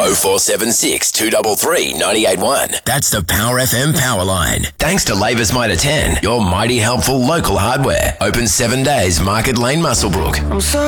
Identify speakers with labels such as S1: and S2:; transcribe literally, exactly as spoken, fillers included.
S1: oh four seven six, two three three, nine eight one. That's the Power F M power line. Thanks to Labour's Mitre ten, your mighty helpful local hardware. Open seven days, Market Lane, Muswellbrook. I'm so